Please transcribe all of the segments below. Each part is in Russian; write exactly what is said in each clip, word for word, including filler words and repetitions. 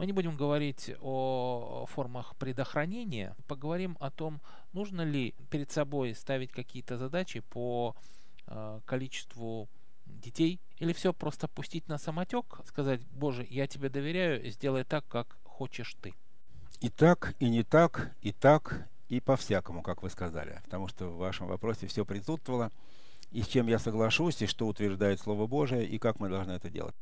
Мы не будем говорить о формах предохранения, поговорим о том, нужно ли перед собой ставить какие-то задачи по э, количеству детей, или все просто пустить на самотек, сказать: Боже, я тебе доверяю, сделай так, как хочешь ты. И так, и не так, и так, и по-всякому, как вы сказали. Потому что в вашем вопросе все присутствовало, и с чем я соглашусь, и что утверждает Слово Божие, и как мы должны это делать.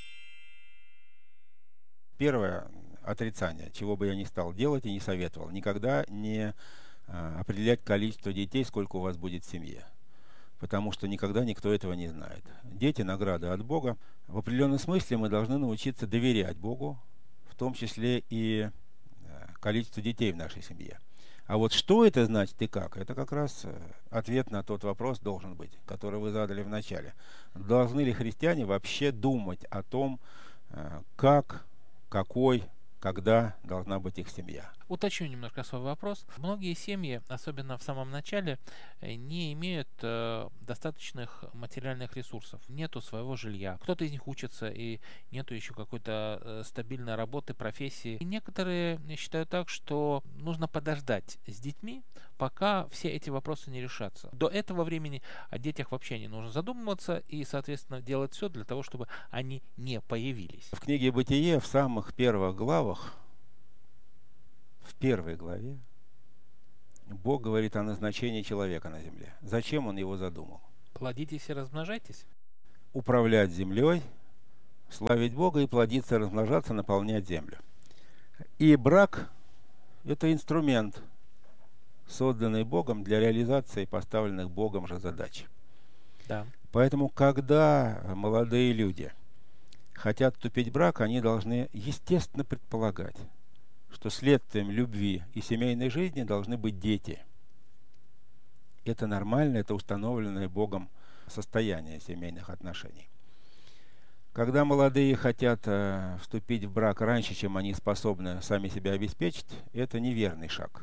Первое отрицание, чего бы я ни стал делать и не советовал. Никогда не а, определять количество детей, сколько у вас будет в семье. Потому что никогда никто этого не знает. Дети – награда от Бога. В определенном смысле мы должны научиться доверять Богу, в том числе и количество детей в нашей семье. А вот что это значит и как, это как раз ответ на тот вопрос должен быть, который вы задали в начале. Должны ли христиане вообще думать о том, как, какой, когда должна быть их семья? Уточню немножко свой вопрос. Многие семьи, особенно в самом начале, не имеют э, достаточных материальных ресурсов. Нету своего жилья. Кто-то из них учится, и нету еще какой-то э, стабильной работы, профессии. И некоторые считают так, что нужно подождать с детьми, пока все эти вопросы не решатся. До этого времени о детях вообще не нужно задумываться и, соответственно, делать все для того, чтобы они не появились. В книге «Бытие» в самых первых главах, в первой главе, Бог говорит о назначении человека на земле. Зачем Он его задумал? Плодитесь и размножайтесь. Управлять землей, славить Бога и плодиться, размножаться, наполнять землю. И брак – это инструмент, созданный Богом для реализации поставленных Богом же задач. Да. Поэтому, когда молодые люди хотят вступить в брак, они должны, естественно, предполагать, что следствием любви и семейной жизни должны быть дети. Это нормально, это установленное Богом состояние семейных отношений. Когда молодые хотят э, вступить в брак раньше, чем они способны сами себя обеспечить, это неверный шаг.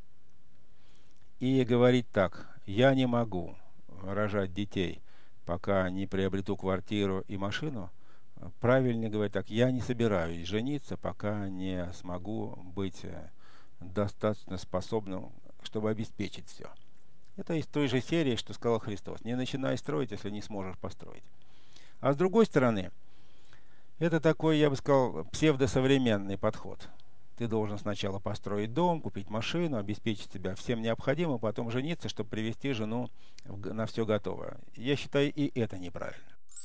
И говорить так: я не могу рожать детей, пока не приобрету квартиру и машину, правильнее говорить так: я не собираюсь жениться, пока не смогу быть достаточно способным, чтобы обеспечить все. Это из той же серии, что сказал Христос: не начинай строить, если не сможешь построить. А с другой стороны, это такой, я бы сказал, псевдосовременный подход. Ты должен сначала построить дом, купить машину, обеспечить себя всем необходимым, потом жениться, чтобы привести жену на все готово. Я считаю, и это неправильно.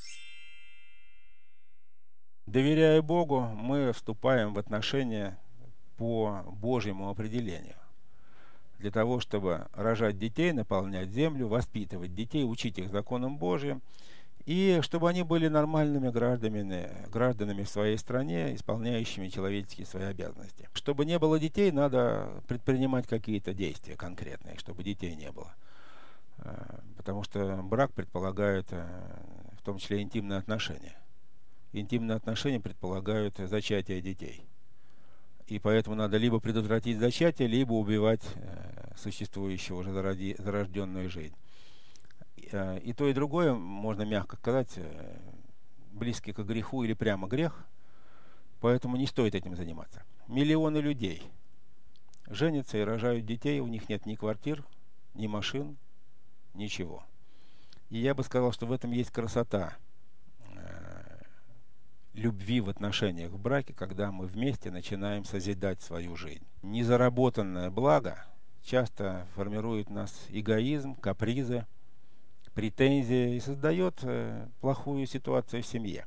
Доверяя Богу, мы вступаем в отношения по Божьему определению. Для того, чтобы рожать детей, наполнять землю, воспитывать детей, учить их законам Божьим, и чтобы они были нормальными гражданами, гражданами в своей стране, исполняющими человеческие свои обязанности. Чтобы не было детей, надо предпринимать какие-то действия конкретные, чтобы детей не было. Потому что брак предполагает в том числе интимные отношения. Интимные отношения предполагают зачатие детей. И поэтому надо либо предотвратить зачатие, либо убивать существующую уже зарожденную жизнь. И то, и другое, можно мягко сказать, близки к греху или прямо грех, поэтому не стоит этим заниматься. Миллионы людей женятся и рожают детей, у них нет ни квартир, ни машин, ничего. И я бы сказал, что в этом есть красота любви в отношениях в браке, когда мы вместе начинаем созидать свою жизнь. Незаработанное благо часто формирует в нас эгоизм, капризы, претензии и создает э, плохую ситуацию в семье.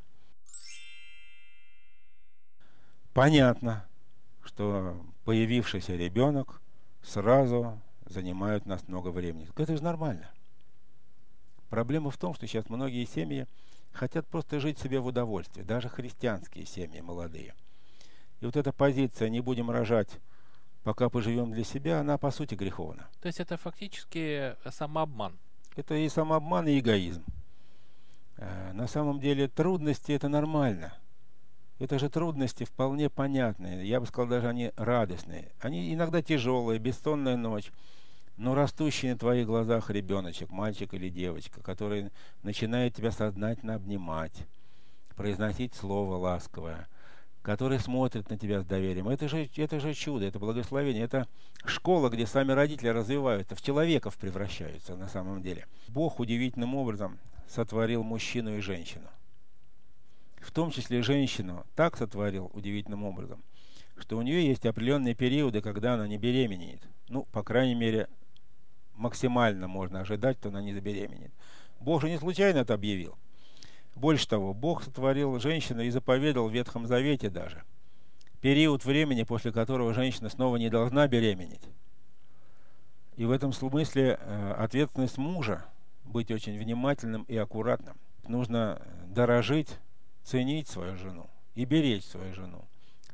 Понятно, что появившийся ребенок сразу занимает у нас много времени. Это же нормально. Проблема в том, что сейчас многие семьи хотят просто жить себе в удовольствии, даже христианские семьи молодые. И вот эта позиция «не будем рожать, пока поживем для себя», она по сути греховна. То есть это фактически самообман. Это и самообман, и эгоизм. На самом деле трудности – это нормально. Это же трудности вполне понятные. Я бы сказал, даже они радостные. Они иногда тяжелые, бессонная ночь. Но растущий на твоих глазах ребеночек, мальчик или девочка, который начинает тебя сознательно обнимать, произносить слово ласковое, который смотрит на тебя с доверием. Это же, это же чудо, это благословение, это школа, где сами родители развиваются, в человеков превращаются на самом деле. Бог удивительным образом сотворил мужчину и женщину. В том числе женщину так сотворил удивительным образом, что у нее есть определенные периоды, когда она не беременеет. Ну, по крайней мере, максимально можно ожидать, что она не забеременеет. Бог же не случайно это объявил. Больше того, Бог сотворил женщину и заповедал в Ветхом Завете даже период времени, после которого женщина снова не должна беременеть. И в этом смысле ответственность мужа быть очень внимательным и аккуратным. Нужно дорожить, ценить свою жену и беречь свою жену.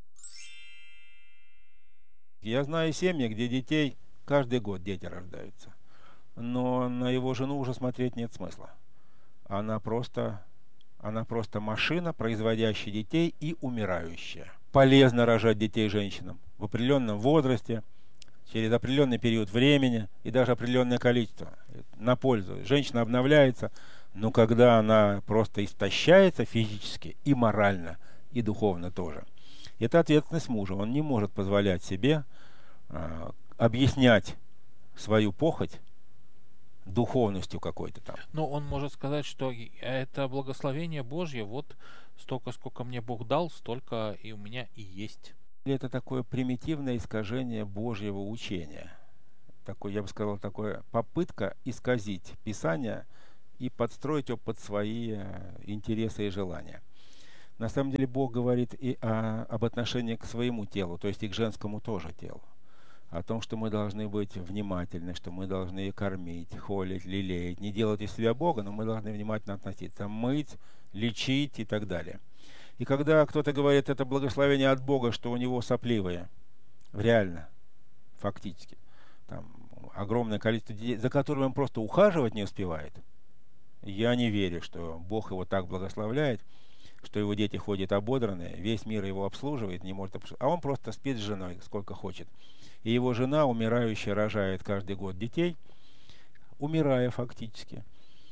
Я знаю семьи, где детей каждый год дети рождаются, но на его жену уже смотреть нет смысла. Она просто, она просто машина, производящая детей и умирающая. Полезно рожать детей женщинам в определенном возрасте, через определенный период времени и даже определенное количество, на пользу. Женщина обновляется, но когда она просто истощается физически и морально, и духовно тоже, это ответственность мужа. Он не может позволять себе э, объяснять свою похоть духовностью какой-то там. Но он может сказать, что это благословение Божье, вот столько, сколько мне Бог дал, столько и у меня и есть. Это такое примитивное искажение Божьего учения. Такой, я бы сказал, такая попытка исказить Писание и подстроить его под свои интересы и желания. На самом деле Бог говорит и о, об отношении к своему телу, то есть и к женскому тоже телу. О том, что мы должны быть внимательны, что мы должны кормить, холить, лелеять, не делать из себя Бога, но мы должны внимательно относиться, мыть, лечить и так далее. И когда кто-то говорит, это благословение от Бога, что у него сопливые, реально, фактически, там огромное количество детей, за которыми он просто ухаживать не успевает, я не верю, что Бог его так благословляет, что его дети ходят ободранные, весь мир его обслуживает, не может обслуживать, а он просто спит с женой сколько хочет. И его жена, умирающая, рожает каждый год детей, умирая фактически.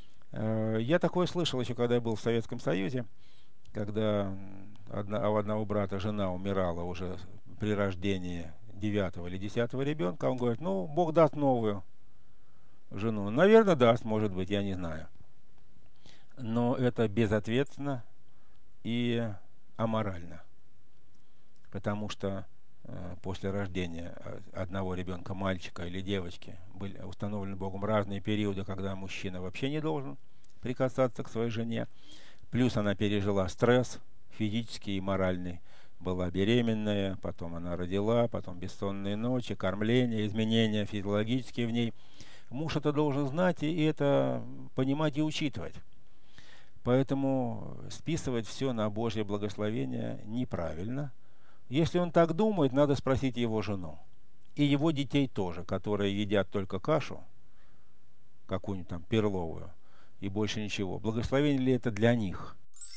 Я такое слышал еще, когда я был в Советском Союзе, когда одна, у одного брата жена умирала уже при рождении девятого или десятого ребенка, он говорит, ну, Бог даст новую жену. Наверное, даст, может быть, я не знаю. Но это безответственно и аморально. Потому что э, после рождения одного ребенка, мальчика или девочки, были установлены Богом разные периоды, когда мужчина вообще не должен прикасаться к своей жене. Плюс она пережила стресс физический и моральный. Была беременная, потом она родила, потом бессонные ночи, кормление, изменения физиологические в ней. Муж это должен знать и это понимать и учитывать. Поэтому списывать все на Божье благословение неправильно. Если он так думает, надо спросить его жену. И его детей тоже, которые едят только кашу, какую-нибудь там перловую, и больше ничего. Благословение ли это для них?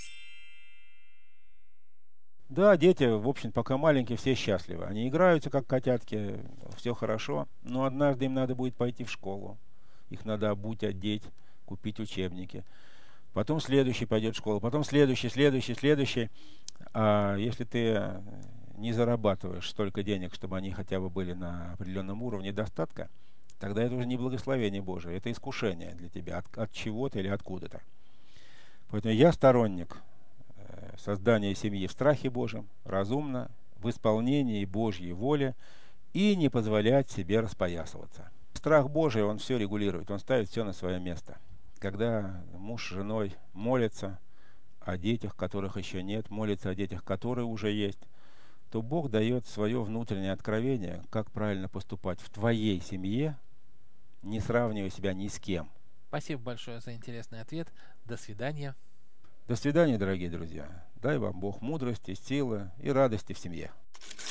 Да, дети, в общем, пока маленькие, все счастливы. Они играются, как котятки, все хорошо. Но однажды им надо будет пойти в школу. Их надо обуть, одеть, купить учебники. Потом следующий пойдет в школу, потом следующий, следующий, следующий. А если ты не зарабатываешь столько денег, чтобы они хотя бы были на определенном уровне достатка, тогда это уже не благословение Божие, это искушение для тебя от, от чего-то или откуда-то. Поэтому я сторонник создания семьи в страхе Божьем, разумно, в исполнении Божьей воли и не позволять себе распоясываться. Страх Божий, он все регулирует, он ставит все на свое место. Когда муж с женой молятся о детях, которых еще нет, молятся о детях, которые уже есть, то Бог дает свое внутреннее откровение, как правильно поступать в твоей семье, не сравнивая себя ни с кем. Спасибо большое за интересный ответ. До свидания. До свидания, дорогие друзья. Дай вам Бог мудрости, силы и радости в семье.